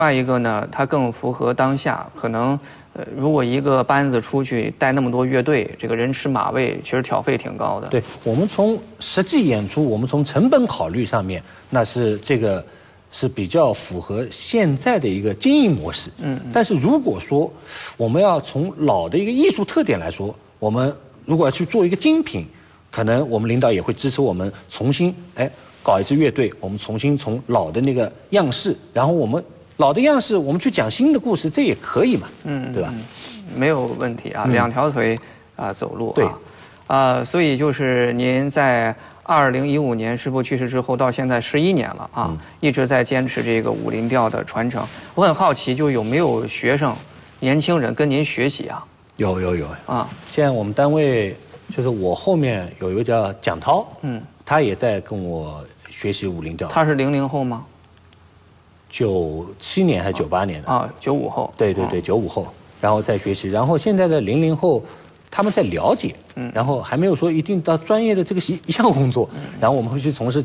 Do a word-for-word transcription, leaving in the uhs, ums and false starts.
外一个呢，它更符合当下。可能，呃，如果一个班子出去带那么多乐队，这个人吃马喂，其实挑费挺高的。 对，我们从实际演出，我们从成本考虑上面，那是这个是比较符合现在的一个经营模式。嗯。但是如果说我们要从老的一个艺术特点来说，我们如果要去做一个精品，可能我们领导也会支持我们重新哎搞一支乐队，我们重新从老的那个样式，然后我们。老的样式，我们去讲新的故事，这也可以嘛，嗯，对吧？ 没有问题啊， 嗯、 两条腿啊、呃、走路啊， 对， 啊、呃，所以就是您在二零一五年师父去世之后，到现在十一年了啊，嗯、一直在坚持这个武林调的传承。我很好奇，就有没有学生、年轻人跟您学习啊？ 有有有啊！现在我们单位就是我后面有一个叫蒋涛，嗯，他也在跟我学习武林调。 他是零零后吗？ 九七年还是九八年的啊？九五后。 对对对，九五后，然后再学习，然后现在的零零后，他们在了解，嗯，然后还没有说一定到专业的这个一项工作，然后我们会去从事。